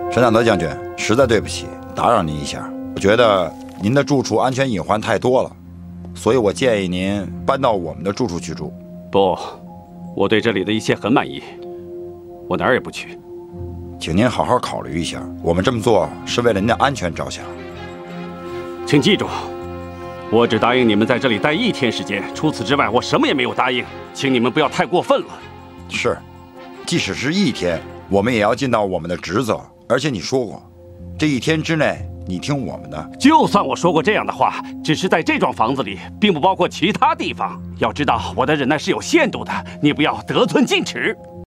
沈大德将军，实在对不起，打扰您一下。我觉得您的住处安全隐患太多了，所以我建议您搬到我们的住处去住。 不，我对这里的一切很满意，我哪儿也不去。 请您好好考虑一下，我们这么做是为了您的安全着想。 请记住，我只答应你们在这里待1天时间，除此之外我什么也没有答应，请你们不要太过分了。 是，即使是1天，我们也要尽到我们的职责。而且你说过，这1天之内你听我们的。 就算我说过这样的话，只是在这幢房子里，并不包括其他地方。要知道，我的忍耐是有限度的，你不要得寸进尺。